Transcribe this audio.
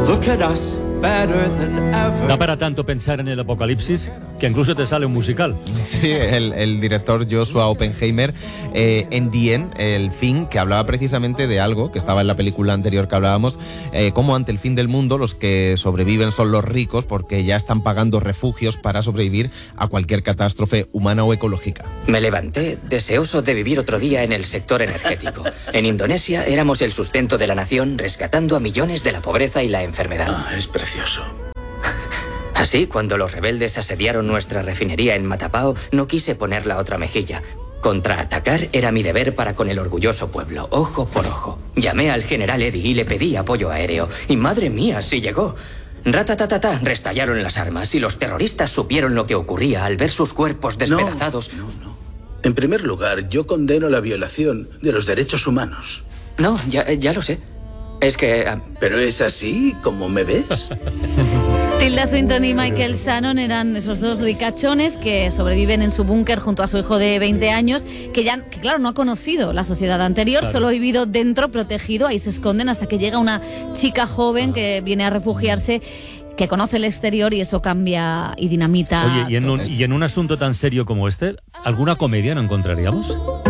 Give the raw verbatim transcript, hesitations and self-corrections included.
Look at us, better than ever. Da para tanto pensar en el apocalipsis que incluso te sale un musical. Sí, el, el director Joshua Oppenheimer, eh, en The End, el fin, que hablaba precisamente de algo que estaba en la película anterior que hablábamos, eh, como ante el fin del mundo los que sobreviven son los ricos porque ya están pagando refugios para sobrevivir a cualquier catástrofe humana o ecológica. Me levanté deseoso de vivir otro día en el sector energético. En Indonesia éramos el sustento de la nación, rescatando a millones de la pobreza y la enfermedad. Ah, es precioso. Así, cuando los rebeldes asediaron nuestra refinería en Matapao, no quise poner la otra mejilla. Contraatacar era mi deber para con el orgulloso pueblo, ojo por ojo. Llamé al general Eddy y le pedí apoyo aéreo. Y madre mía, si llegó. Ratatatata, restallaron las armas y los terroristas supieron lo que ocurría al ver sus cuerpos despedazados. No, no, no. En primer lugar, yo condeno la violación de los derechos humanos. No, ya, ya lo sé. Es que... Uh... ¿Pero es así como me ves? Tilda Swinton y Michael Shannon eran esos dos ricachones que sobreviven en su búnker junto a su hijo de veinte años, que ya, que claro, no ha conocido la sociedad anterior, claro. Solo ha vivido dentro, protegido, ahí se esconden hasta que llega una chica joven que viene a refugiarse, que conoce el exterior y eso cambia y dinamita. Oye, y en un, y en un asunto tan serio como este, ¿alguna comedia no encontraríamos?